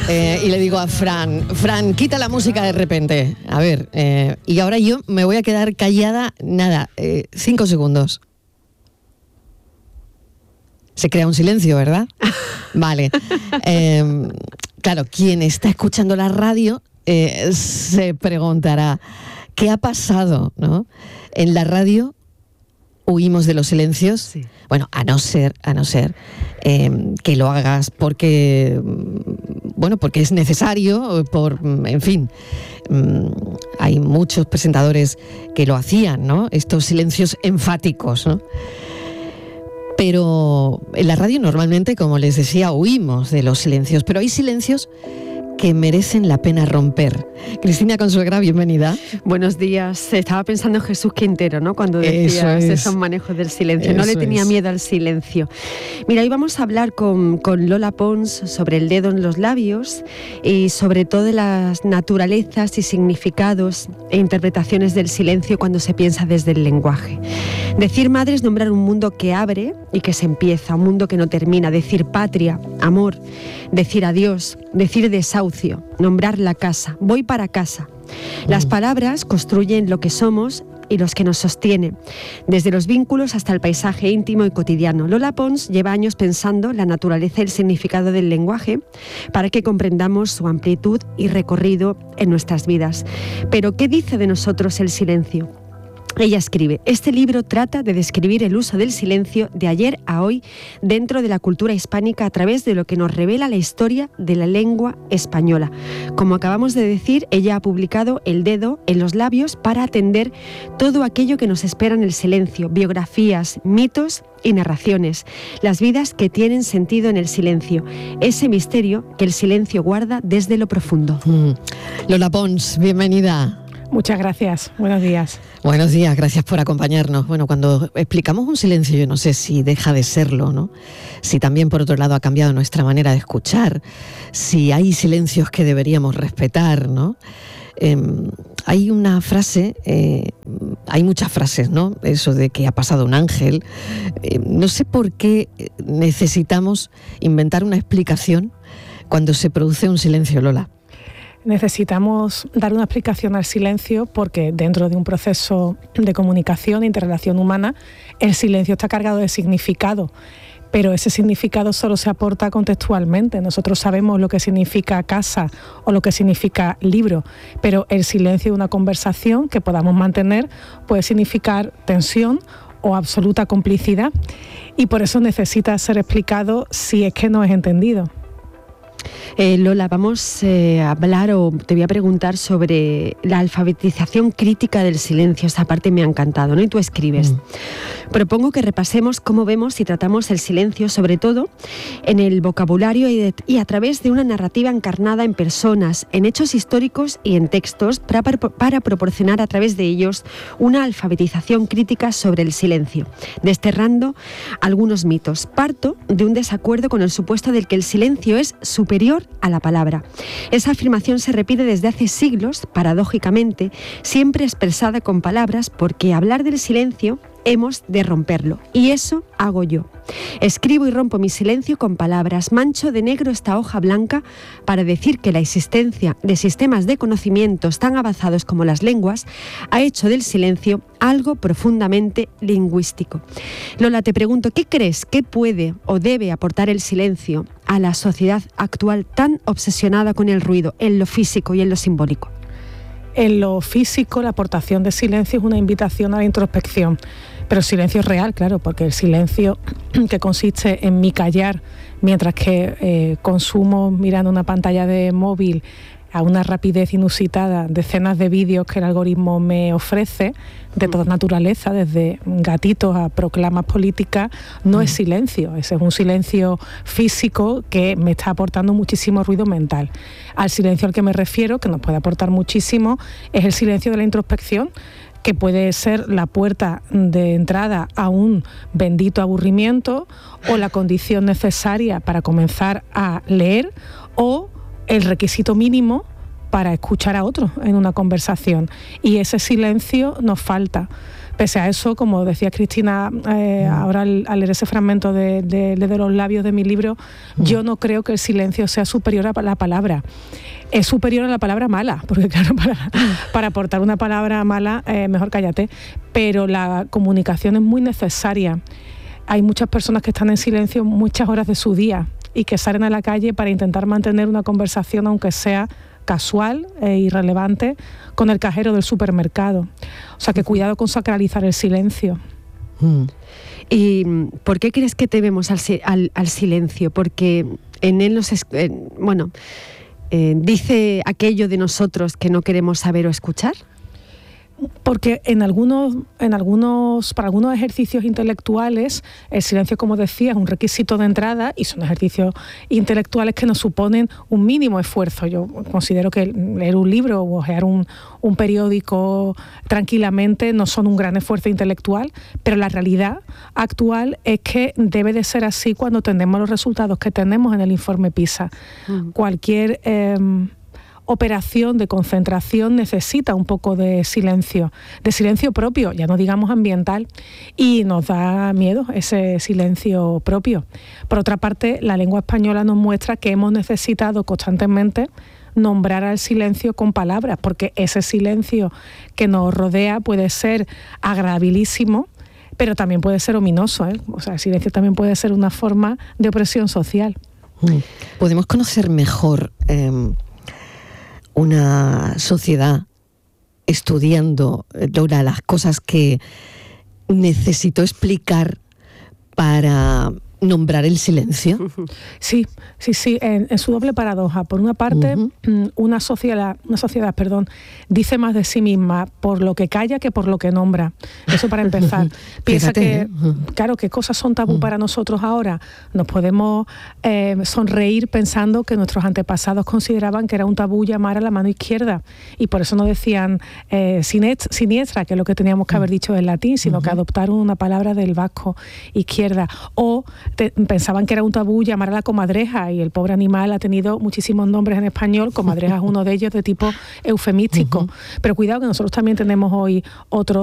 y le digo a Fran, quita la música de repente. A ver, y ahora yo me voy a quedar callada, 5 segundos. Se crea un silencio, ¿verdad? Vale. Claro, quien está escuchando la radio se preguntará, ¿qué ha pasado, no? En la radio huimos de los silencios. Sí. Bueno, a no ser que lo hagas porque es necesario, en fin. Hay muchos presentadores que lo hacían, ¿no? Estos silencios enfáticos, ¿no? Pero en la radio normalmente, como les decía, huimos de los silencios, pero hay silencios que merecen la pena romper. Cristina Consuegra, bienvenida. Buenos días. Estaba pensando en Jesús Quintero, ¿no? Cuando decías esos manejos del silencio. No le tenía miedo al silencio. Mira, hoy vamos a hablar con Lola Pons sobre el dedo en los labios y sobre todo de las naturalezas y significados e interpretaciones del silencio cuando se piensa desde el lenguaje. Decir madre es nombrar un mundo que abre y que se empieza, un mundo que no termina. Decir patria, amor, decir adiós, decir desahucio, nombrar la casa, voy para casa. Las palabras construyen lo que somos y los que nos sostienen, desde los vínculos hasta el paisaje íntimo y cotidiano. Lola Pons lleva años pensando la naturaleza y el significado del lenguaje para que comprendamos su amplitud y recorrido en nuestras vidas. Pero, ¿qué dice de nosotros el silencio? Ella escribe, este libro trata de describir el uso del silencio de ayer a hoy dentro de la cultura hispánica a través de lo que nos revela la historia de la lengua española. Como acabamos de decir, ella ha publicado El dedo en los labios para atender todo aquello que nos espera en el silencio, biografías, mitos y narraciones, las vidas que tienen sentido en el silencio, ese misterio que el silencio guarda desde lo profundo. Lola Pons, bienvenida. Muchas gracias, buenos días. Buenos días, gracias por acompañarnos. Bueno, cuando explicamos un silencio, yo no sé si deja de serlo, ¿no? Si también, por otro lado, ha cambiado nuestra manera de escuchar, si hay silencios que deberíamos respetar, ¿no? Hay una frase, hay muchas frases, ¿no? Eso de que ha pasado un ángel. No sé por qué necesitamos inventar una explicación cuando se produce un silencio, Lola. Necesitamos dar una explicación al silencio porque dentro de un proceso de comunicación, interrelación humana, el silencio está cargado de significado, pero ese significado solo se aporta contextualmente. Nosotros sabemos lo que significa casa o lo que significa libro, pero el silencio de una conversación que podamos mantener puede significar tensión o absoluta complicidad, y por eso necesita ser explicado si es que no es entendido. Lola, vamos a hablar o te voy a preguntar sobre la alfabetización crítica del silencio. Esa parte me ha encantado, ¿no? Y tú escribes. Propongo que repasemos cómo vemos y tratamos el silencio, sobre todo en el vocabulario y a través de una narrativa encarnada en personas, en hechos históricos y en textos, para proporcionar a través de ellos una alfabetización crítica sobre el silencio, desterrando algunos mitos. Parto de un desacuerdo con el supuesto del que el silencio es superior a la palabra. Esa afirmación se repite desde hace siglos, paradójicamente, siempre expresada con palabras, porque hablar del silencio hemos de romperlo. Y eso hago yo. Escribo y rompo mi silencio con palabras. Mancho de negro esta hoja blanca para decir que la existencia de sistemas de conocimientos tan avanzados como las lenguas ha hecho del silencio algo profundamente lingüístico. Lola, te pregunto, ¿qué crees que puede o debe aportar el silencio a la sociedad actual tan obsesionada con el ruido, en lo físico y en lo simbólico? En lo físico, la aportación de silencio es una invitación a la introspección, pero silencio es real, claro, porque el silencio que consiste en mi callar mientras que consumo mirando una pantalla de móvil a una rapidez inusitada decenas de vídeos que el algoritmo me ofrece, de toda naturaleza, desde gatitos a proclamas políticas, no es silencio, ese es un silencio físico que me está aportando muchísimo ruido mental. Al silencio al que me refiero, que nos puede aportar muchísimo, es el silencio de la introspección, que puede ser la puerta de entrada a un bendito aburrimiento o la condición necesaria para comenzar a leer o el requisito mínimo para escuchar a otro en una conversación. Y ese silencio nos falta, Pese a eso, como decía Cristina ahora al leer ese fragmento de los labios de mi libro, yo no creo que el silencio sea superior a la palabra. Es superior a la palabra mala, porque claro, para aportar una palabra mala, mejor cállate, pero la comunicación es muy necesaria. Hay muchas personas que están en silencio muchas horas de su día y que salen a la calle para intentar mantener una conversación, aunque sea casual e irrelevante, con el cajero del supermercado. O sea, que cuidado con sacralizar el silencio. ¿Y por qué crees que debemos al silencio? Porque en él dice aquello de nosotros que no queremos saber o escuchar. Porque para algunos ejercicios intelectuales, el silencio, como decía, es un requisito de entrada y son ejercicios intelectuales que nos suponen un mínimo esfuerzo. Yo considero que leer un libro o ojear un periódico tranquilamente no son un gran esfuerzo intelectual, pero la realidad actual es que debe de ser así cuando tenemos los resultados que tenemos en el informe PISA. Cualquier operación de concentración necesita un poco de silencio propio, ya no digamos ambiental, y nos da miedo ese silencio propio. Por otra parte, la lengua española nos muestra que hemos necesitado constantemente nombrar al silencio con palabras, porque ese silencio que nos rodea puede ser agradabilísimo, pero también puede ser ominoso, ¿eh? O sea, el silencio también puede ser una forma de opresión social. Podemos conocer mejor una sociedad estudiando, Lola, las cosas que necesito explicar para nombrar el silencio. Sí, en su doble paradoja. Por una parte, una sociedad, dice más de sí misma por lo que calla que por lo que nombra. Eso para empezar. Piensa que, claro, ¿qué cosas son tabú para nosotros ahora? Nos podemos sonreír pensando que nuestros antepasados consideraban que era un tabú llamar a la mano izquierda, y por eso no decían siniestra, que es lo que teníamos que haber dicho en latín, sino que adoptaron una palabra del vasco, izquierda. O pensaban que era un tabú llamar a la comadreja, y el pobre animal ha tenido muchísimos nombres en español, comadreja es uno de ellos, de tipo eufemístico. Pero cuidado, que nosotros también tenemos hoy otro